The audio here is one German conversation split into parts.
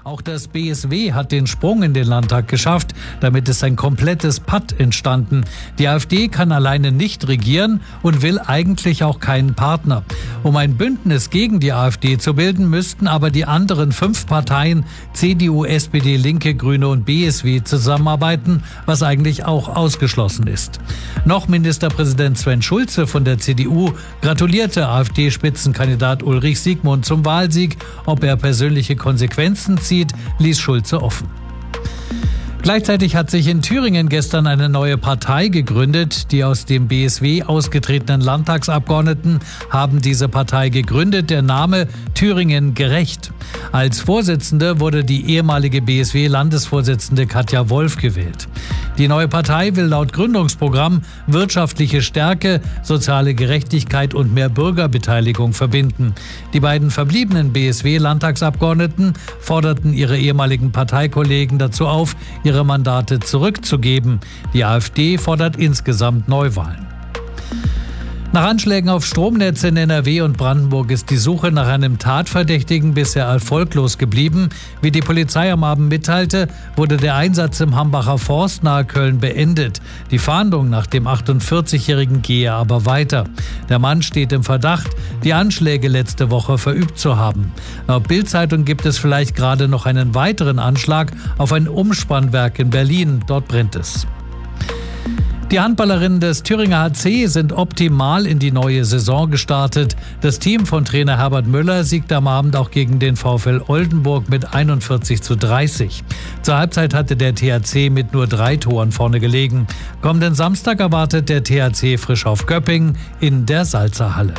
Auch das BSW hat den Sprung in den Landtag geschafft. Damit ist ein komplettes Patt entstanden. Die AfD kann alleine nicht regieren und will eigentlich auch keinen Partner. Um ein Bündnis gegen die AfD zu bilden, müssten aber die anderen 5 Parteien CDU, SPD, Linke, Grüne und BSW zusammenarbeiten, was eigentlich auch ausgeschlossen ist. Noch Ministerpräsident Sven Schulze von der CDU gratulierte AfD-Spitzenkandidat Ulrich Siegmund zum Wahlsieg. Ob er persönliche Konsequenzen zieht, ließ Schulze offen. Gleichzeitig hat sich in Thüringen gestern eine neue Partei gegründet. Die aus dem BSW ausgetretenen Landtagsabgeordneten haben diese Partei gegründet. Der Name Thüringen gerecht. Als Vorsitzende wurde die ehemalige BSW-Landesvorsitzende Katja Wolf gewählt. Die neue Partei will laut Gründungsprogramm wirtschaftliche Stärke, soziale Gerechtigkeit und mehr Bürgerbeteiligung verbinden. Die beiden verbliebenen BSW-Landtagsabgeordneten forderten ihre ehemaligen Parteikollegen dazu auf, ihre Mandate zurückzugeben. Die AfD fordert insgesamt Neuwahlen. Nach Anschlägen auf Stromnetze in NRW und Brandenburg ist die Suche nach einem Tatverdächtigen bisher erfolglos geblieben. Wie die Polizei am Abend mitteilte, wurde der Einsatz im Hambacher Forst nahe Köln beendet. Die Fahndung nach dem 48-Jährigen gehe aber weiter. Der Mann steht im Verdacht, die Anschläge letzte Woche verübt zu haben. Laut Bild-Zeitung gibt es vielleicht gerade noch einen weiteren Anschlag auf ein Umspannwerk in Berlin. Dort brennt es. Die Handballerinnen des Thüringer HC sind optimal in die neue Saison gestartet. Das Team von Trainer Herbert Müller siegte am Abend auch gegen den VfL Oldenburg mit 41:30. Zur Halbzeit hatte der THC mit nur 3 Toren vorne gelegen. Kommenden Samstag erwartet der THC frisch auf Göppingen in der Salzerhalle.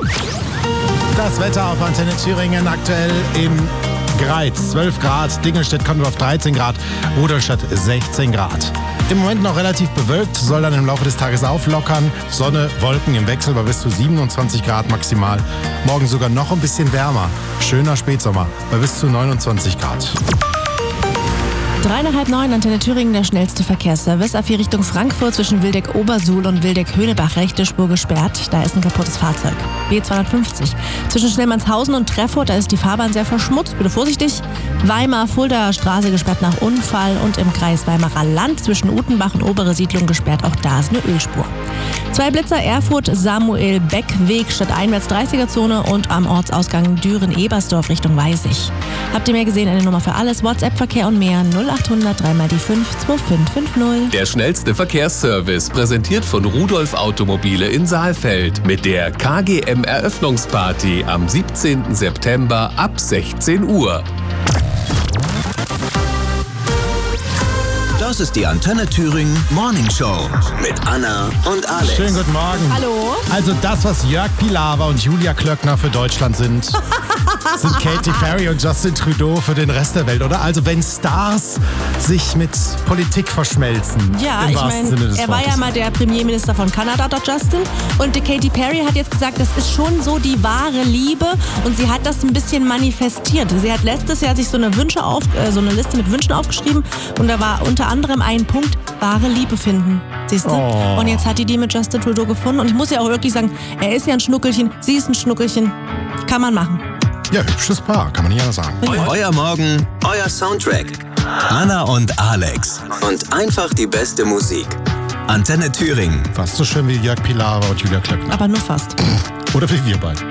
Das Wetter auf Antenne Thüringen aktuell im Greiz 12 Grad, Dingelstedt kommt auf 13 Grad, Rudolstadt 16 Grad. Im Moment noch relativ bewölkt, soll dann im Laufe des Tages auflockern. Sonne, Wolken im Wechsel bei bis zu 27 Grad maximal. Morgen sogar noch ein bisschen wärmer. Schöner Spätsommer bei bis zu 29 Grad. 8:30, Antenne Thüringen, der schnellste Verkehrsservice. A4 Richtung Frankfurt zwischen Wildeck-Obersuhl und Wildeck-Höhnebach, rechte Spur gesperrt. Da ist ein kaputtes Fahrzeug. B250 zwischen Schnellmannshausen und Treffurt, da ist die Fahrbahn sehr verschmutzt. Bitte vorsichtig. Weimar-Fuldaer Straße gesperrt nach Unfall und im Kreis Weimarer Land zwischen Utenbach und Obere Siedlung gesperrt. Auch da ist eine Ölspur. 2 Blitzer, Erfurt, Samuel-Beck-Weg statt einwärts 30er-Zone und am Ortsausgang Düren-Ebersdorf Richtung Weißig. Habt ihr mehr gesehen? Eine Nummer für alles, WhatsApp-Verkehr und mehr 0800 3x5 2550. Der schnellste Verkehrsservice, präsentiert von Rudolf Automobile in Saalfeld mit der KGM Eröffnungsparty am 17. September ab 16 Uhr. Das ist die Antenne Thüringen Morning Show mit Anna und Alex. Schönen guten Morgen. Hallo. Also das, was Jörg Pilawa und Julia Klöckner für Deutschland sind, sind Katy Perry und Justin Trudeau für den Rest der Welt, oder? Also wenn Stars sich mit Politik verschmelzen, Ja, im ich wahrsten Sinne meine, des er war Wortes. ja mal der Premierminister von Kanada, der Justin. Und die Katy Perry hat jetzt gesagt, das ist schon so die wahre Liebe. Und sie hat das ein bisschen manifestiert. Sie hat letztes Jahr sich so eine Liste mit Wünschen aufgeschrieben. Und da war unter anderem ein Punkt, wahre Liebe finden. Siehst du? Oh. Und jetzt hat die mit Justin Trudeau gefunden. Und ich muss ja auch wirklich sagen, er ist ja ein Schnuckelchen, sie ist ein Schnuckelchen. Kann man machen. Ja, hübsches Paar, kann man nicht anders sagen. Euer Morgen, euer Soundtrack. Anna und Alex. Und einfach die beste Musik. Antenne Thüringen. Fast so schön wie Jörg Pilawa und Julia Klöckner. Aber nur fast. Oder wie wir beide.